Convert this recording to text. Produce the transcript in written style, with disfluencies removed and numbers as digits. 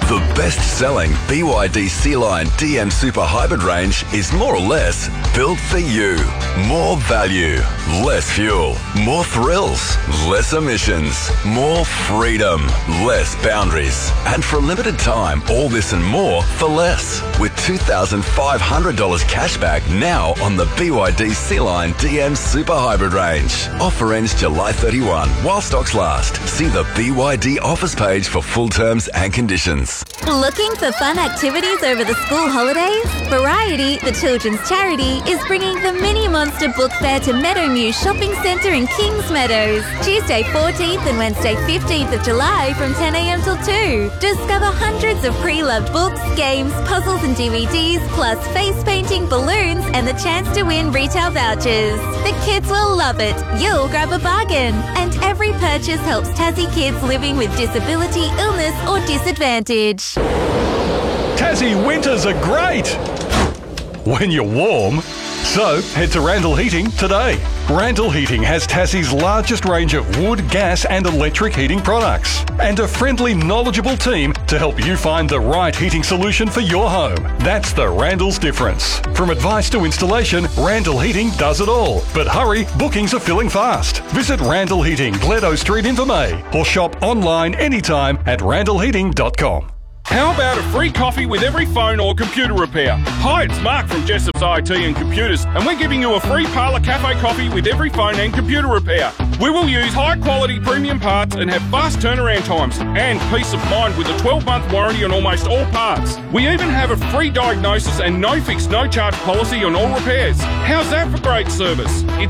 The best-selling BYD Sea-Line DM Super Hybrid range is more or less built for you. More value, less fuel, more thrills, less emissions, more freedom, less boundaries. And for a limited time, all this and more for less. With $2,500 cashback now on the BYD Sea-Line DM Super Hybrid range. Offer ends July 31 while stocks last. See the BYD offers page for full terms and conditions. Looking for fun activities over the school holidays? Variety, the children's charity, is bringing the Mini Monster Book Fair to Meadowmew Shopping Centre in Kings Meadows, Tuesday 14th and Wednesday 15th of July from 10 a.m. till 2. Discover hundreds of pre-loved books, games, puzzles and DVDs, plus face painting, balloons and the chance to win retail vouchers. The kids will love it. You'll grab a bargain. And every purchase helps Tassie kids living with disability, illness or disadvantage. Tassie winters are great when you're warm. So head to Randall Heating today. Randall Heating has Tassie's largest range of wood, gas and electric heating products and a friendly, knowledgeable team to help you find the right heating solution for your home. That's the Randall's difference. From advice to installation, Randall Heating does it all. But hurry, bookings are filling fast. Visit Randall Heating, Gledo Street in Vermey, or shop online anytime at randallheating.com. How about a free coffee with every phone or computer repair? Hi, it's Mark from Jessup's IT and Computers, and we're giving you a free Parlour Cafe coffee with every phone and computer repair. We will use high-quality premium parts and have fast turnaround times and peace of mind with a 12-month warranty on almost all parts. We even have a free diagnosis and no fix, no charge policy on all repairs. How's that for great service? It's